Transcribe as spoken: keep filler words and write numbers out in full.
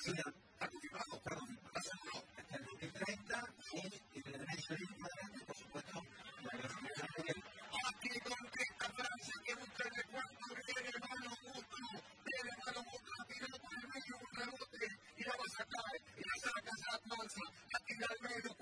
está confirmado, perdón, no, hasta el dos mil treinta y el derecho libre adelante, por supuesto, la clasificación de él. Aquí contesta Francia que busca el cuarto, viene el mano mucho, viene el mano mucho, la tira por el medio, un rebote, y la va a sacar, y la saca, se la lanza, la tira al medio,